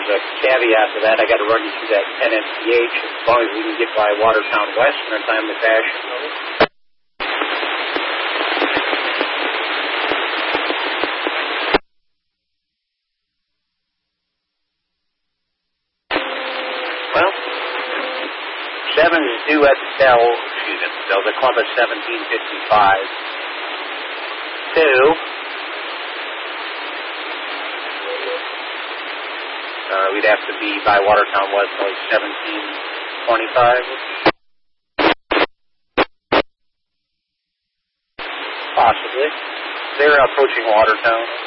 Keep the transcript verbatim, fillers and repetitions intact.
there's a caveat to that. I got to run you through that ten M P H as long as we can get by Watertown West in a timely fashion. Well, seven's due at the Del, excuse me, Del, the Columbus seventeen fifty-five. Two. Uh, we'd have to be by Watertown West like seventeen twenty-five. Possibly. They're approaching Watertown.